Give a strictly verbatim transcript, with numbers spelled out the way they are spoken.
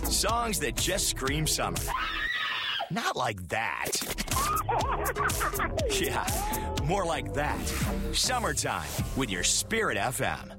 Songs that just scream summer. Not like that. Yeah, more like that. Summertime with your Spirit F M.